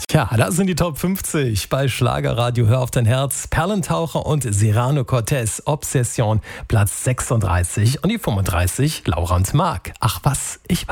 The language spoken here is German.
Ja, das sind die Top 50 bei Schlagerradio Hör auf dein Herz. Perlentaucher und Cyrano Cortez, Obsession, Platz 36 und die 35, Laura und Marc. Ach was, ich